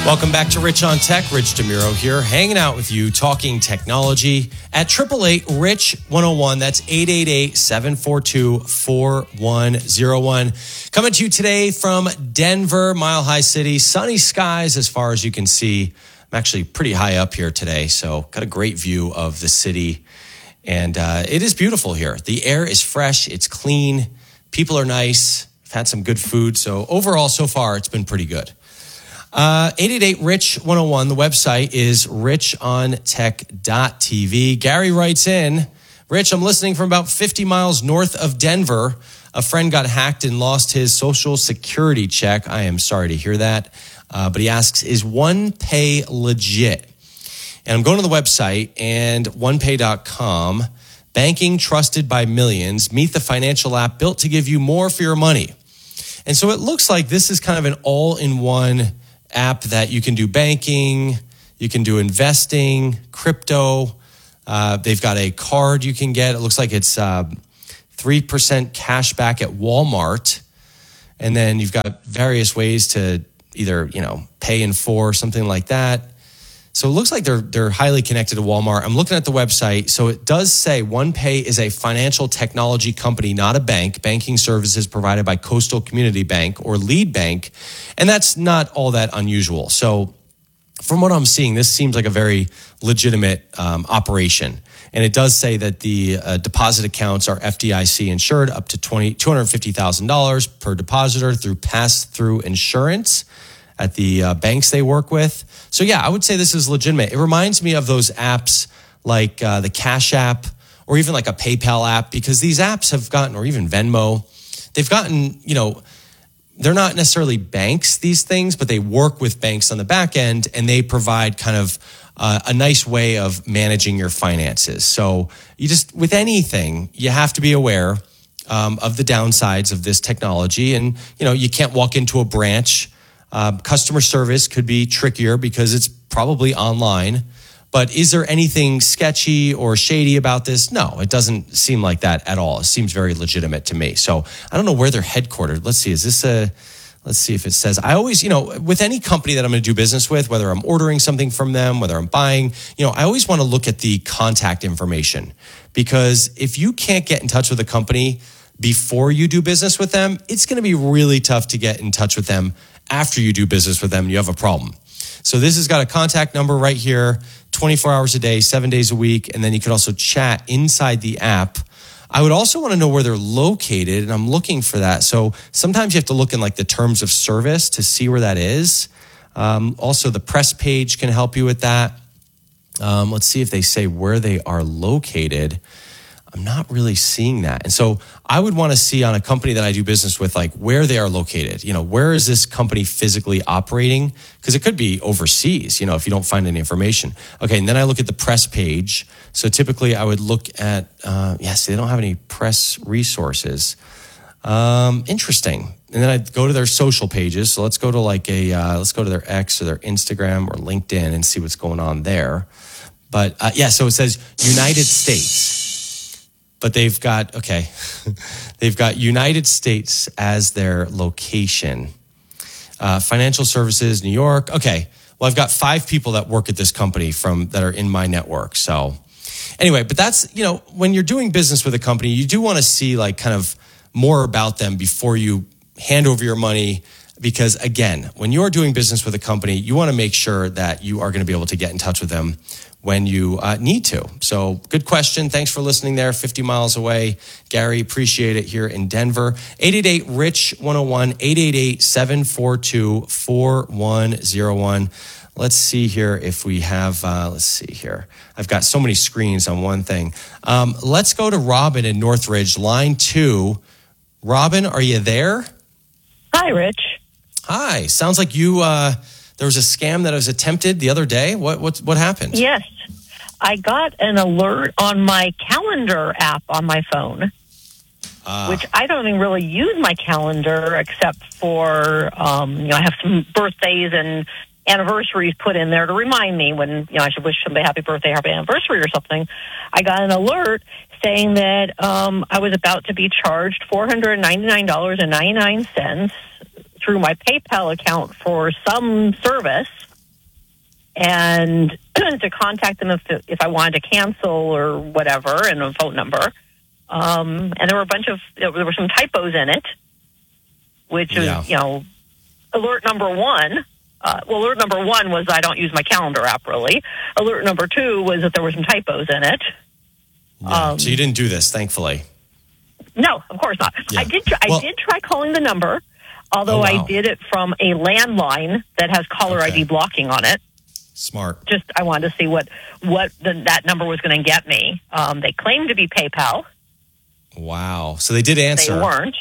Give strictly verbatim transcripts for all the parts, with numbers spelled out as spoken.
Welcome back to Rich on Tech. Rich DeMuro here, hanging out with you, talking technology at eight eight eight, R I C H, one oh one. That's eight eight eight, seven four two, four one oh one. Coming to you today from Denver, Mile High City. Sunny skies as far as you can see. I'm actually pretty high up here today, so got a great view of the city. And uh, it is beautiful here. The air is fresh. It's clean. People are nice. I've had some good food. So overall, so far, it's been pretty good. Uh, eight eight eight, R I C H, one oh one. The website is rich on tech dot t v. Gary writes in, Rich, I'm listening from about fifty miles north of Denver. A friend got hacked and lost his social security check. I am sorry to hear that. Uh, but he asks, is OnePay legit? And I'm going to the website and one pay dot com. Banking trusted by millions. Meet the financial app built to give you more for your money. And so it looks like this is kind of an all-in-one app that you can do banking, you can do investing, crypto. Uh, they've got a card you can get. It looks like it's uh, three percent cash back at Walmart. And then you've got various ways to either, you know, pay in four, something like that. So it looks like they're they're highly connected to Walmart. I'm looking at the website. So it does say OnePay is a financial technology company, not a bank. Banking services provided by Coastal Community Bank or Lead Bank. And that's not all that unusual. So from what I'm seeing, this seems like a very legitimate um, operation. And it does say that the uh, deposit accounts are F D I C insured up to two hundred fifty thousand dollars per depositor through pass-through insurance at the uh, banks they work with. So yeah, I would say this is legitimate. It reminds me of those apps like uh, the Cash App or even like a PayPal app, because these apps have gotten, or even Venmo, they've gotten, you know, they're not necessarily banks, these things, but they work with banks on the back end and they provide kind of uh, a nice way of managing your finances. So you just, with anything, you have to be aware um, of the downsides of this technology. And, you know, you can't walk into a branch. Uh, customer service could be trickier because it's probably online. But is there anything sketchy or shady about this? No, it doesn't seem like that at all. It seems very legitimate to me. So I don't know where they're headquartered. Let's see. Is this a, let's see if it says, I always, you know, with any company that I'm going to do business with, whether I'm ordering something from them, whether I'm buying, you know, I always want to look at the contact information, because if you can't get in touch with a company before you do business with them, it's going to be really tough to get in touch with them after you do business with them. You have a problem. So this has got a contact number right here, twenty-four hours a day, seven days a week. And then you can also chat inside the app. I would also want to know where they're located, and I'm looking for that. So sometimes you have to look in like the terms of service to see where that is. Um, also, the press page can help you with that. Um, let's see if they say where they are located. I'm not really seeing that. And so I would want to see on a company that I do business with, like where they are located. You know, where is this company physically operating? Because it could be overseas, you know, if you don't find any information. Okay, and then I look at the press page. So typically I would look at, uh, yes, they don't have any press resources. Um, interesting. And then I'd go to their social pages. So let's go to like a, uh, let's go to their X or their Instagram or LinkedIn and see what's going on there. But uh, yeah, so it says United States. But they've got, okay, they've got United States as their location. Uh, financial services, New York. Okay, well, I've got five people that work at this company from that are in my network. So anyway, but that's, you know, when you're doing business with a company, you do want to see like kind of more about them before you hand over your money. Because again, when you're doing business with a company, you want to make sure that you are going to be able to get in touch with them when you uh, need to. So good question. Thanks for listening there, fifty miles away. Gary, appreciate it here in Denver. eight eight eight, R I C H, one oh one, eight eight eight, seven four two, four one oh one. Let's see here if we have, uh, let's see here. I've got so many screens on one thing. Um, let's go to Robin in Northridge, line two. Robin, are you there? Hi, Rich. Hi. Sounds like you, uh, there was a scam that was attempted the other day. What, what, what happened? Yes. I got an alert on my calendar app on my phone, uh, which I don't even really use my calendar except for, um, you know, I have some birthdays and anniversaries put in there to remind me when, you know, I should wish somebody happy birthday, happy anniversary or something. I got an alert saying that um, I was about to be charged four hundred ninety-nine dollars and ninety-nine cents through my PayPal account for some service. and to contact them if if I wanted to cancel or whatever, and a phone number. Um, and there were a bunch of there were some typos in it, which is Yeah. you know, alert number one. Uh, well, alert number one was I don't use my calendar app really. Alert number two was that there were some typos in it. Yeah. Um, so you didn't do this, thankfully. No, of course not. Yeah. I did. Try, Well- I did try calling the number, although Oh, wow. I did it from a landline that has caller Okay. I D blocking on it. Smart. Just I wanted to see what what the, that number was going to get me. Um, they claimed to be PayPal. Wow. So they did answer. They weren't.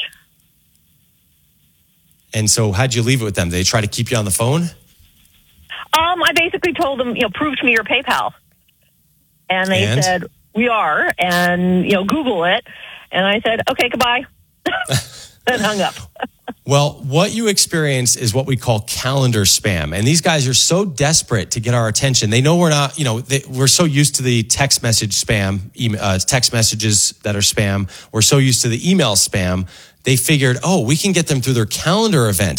And so how'd you leave it with them? Did they try to keep you on the phone? Um, I basically told them, you know, prove to me your PayPal, and they And? said we are, and you know, Google it, and I said okay, goodbye, and hung up. Well, what you experience is what we call calendar spam. And these guys are so desperate to get our attention. They know we're not, you know, they, we're so used to the text message spam, email, uh, text messages that are spam. We're so used to the email spam. They figured, oh, we can get them through their calendar events.